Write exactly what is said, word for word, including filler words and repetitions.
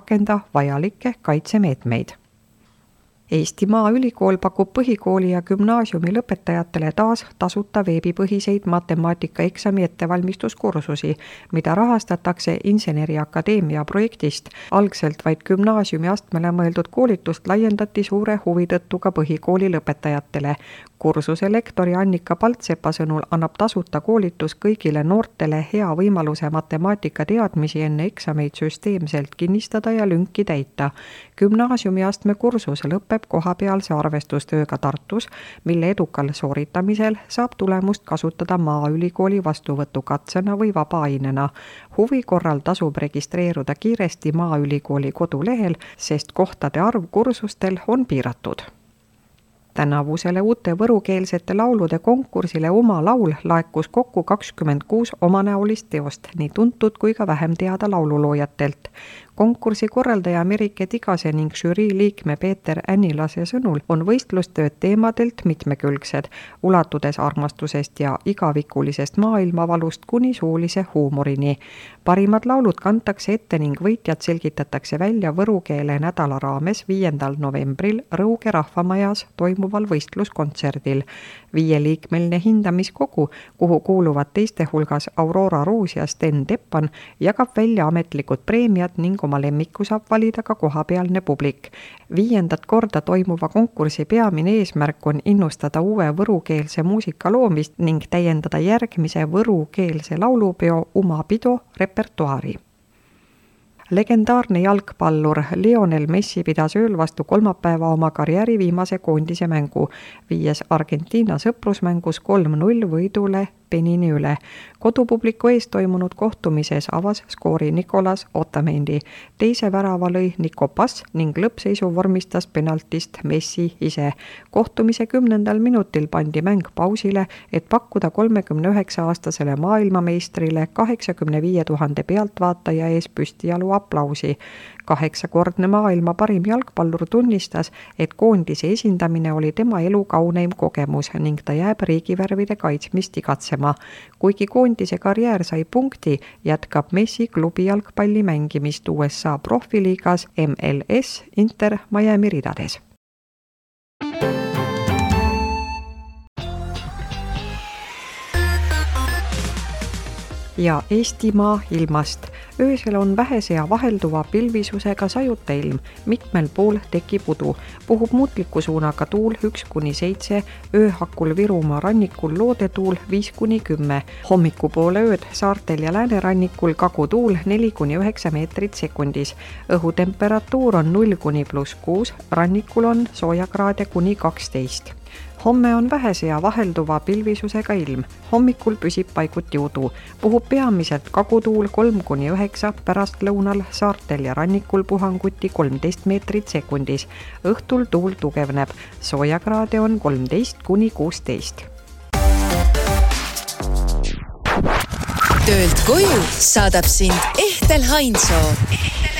rakenda vajalikke kaitsemeetmeid. Eesti Maaülikool pakub põhikooli ja gümnaasiumi lõpetajatele taas tasuta veebipõhiseid matemaatikaeksami ettevalmistuskursusi, mida rahastatakse Inseneriakadeemia projektist. Algselt vaid gümnaasiumi astmele mõeldud koolitust laiendati suure huvi tõttu ka põhikooli lõpetajatele. Kursuse lektori Annika Paltsepa sõnul annab tasuta koolitus kõigile noortele hea võimaluse matemaatika teadmisi enne eksameid süsteemselt kinnistada ja lünki täita. Gümnaasiumi astme kursus lõpeb kohapealse arvestustööga Tartus, mille edukal sooritamisel saab tulemust kasutada Maaülikooli vastuvõtu katsena või vabaainena. Huvi korral tasub registreeruda kiiresti Maaülikooli kodulehel, sest kohtade arv kursustel on piiratud. Tänavusele uute võrukeelsete laulude konkursile Oma laul laekus kokku kakskümmend kuus omanäolist teost, nii tuntud kui ka vähem teada laululoojatelt. Konkursi korraldaja Merike Tigase ning žürii liikme Peeter Ännilase sõnul on võistlustööd teemadelt mitmekülgsed, ulatudes armastusest ja igavikulisest maailmavalust kuni suulise huumorini. Parimad laulud kantakse ette ning võitjad selgitatakse välja võrukeele nädala raames viiendal novembril Rõuge rahvamajas toimuval võistluskontserdil. Viieliikmeline hindamiskogu, kuhu kuuluvad teiste hulgas Aurora Roos ja Sten Teppan, jagab välja ametlikud preemiad ning oma lemmiku saab valida ka kohapealne publik. Viiendat korda toimuva konkursi peamine eesmärk on innustada uue võrukeelse muusika loomist ning täiendada järgmise võrukeelse laulupeo Umapido repertuaari. Legendaarne jalgpallur Lionel Messi pidas ööl vastu kolmapäeva oma karjääri viimase koondise mängu, viies Argentiina sõprusmängus kolm null võidule Benini üle. Kodupubliku ees toimunud kohtumises avas skoori Nicolas Otamendi. Teise värava lõi Nico Pass ning lõppseisu vormistas penaltist Messi ise. Kohtumise kümnendal minutil pandi mäng pausile, et pakkuda kolmekümne üheksa aastasele maailmameistrile kaheksakümne viie tuhande pealtvaataja ees püstijalu aplausi. Kaheksakordne maailma parim jalgpallur tunnistas, et koondise esindamine oli tema elu kauneim kogemus ning ta jääb riigivärvide kaitsmist igatsema. Kuigi koondise karjäär sai punkti, jätkab Messi klubi jalgpalli mängimist U S A profiliigas M L S Inter Miami ridades. Ja Eestimaa ilmast. Öösel on vähese ja vahelduva pilvisusega sajuta ilm, mitmel pool tekib udu. Puhub muutliku suunaga tuul üks kuni seitse, ööhakul Virumaa rannikul loodetuul viis kuni kümme. Hommikupoole ööd saartel ja läänerannikul kagutuul neli kuni üheksa meetrit sekundis. Õhutemperatuur on null kuni pluss kuus, rannikul on soojakraade kuni kaksteist. Homme on vähese ja vahelduva pilvisusega ilm. Hommikul püsib paiguti udu. Puhub peamiselt kagutuul kolm kuni üheksa, pärast lõunal saartel ja rannikul puhanguti kolmteist meetrit sekundis. Õhtul tuul tugevneb. Soojakraade on kolmteist kuni kuusteist. Töölt koju saadab sind Ehtel Hainsoo.